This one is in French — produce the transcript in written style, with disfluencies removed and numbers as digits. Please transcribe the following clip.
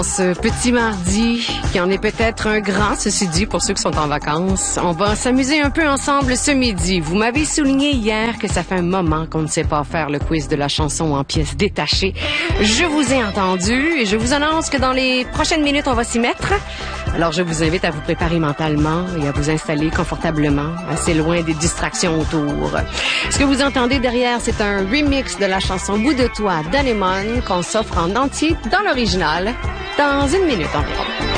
Ce petit mardi, qui en est peut-être un grand, ceci dit, pour ceux qui sont en vacances, on va s'amuser un peu ensemble ce midi. Vous m'avez souligné hier que ça fait un moment qu'on ne sait pas faire le quiz de la chanson en pièces détachées. Je vous ai entendu et je vous annonce que dans les prochaines minutes, on va s'y mettre. Alors, je vous invite à vous préparer mentalement et à vous installer confortablement, assez loin des distractions autour. Ce que vous entendez derrière, c'est un remix de la chanson Bout de toi d'Anemone qu'on s'offre en entier dans l'original dans une minute environ.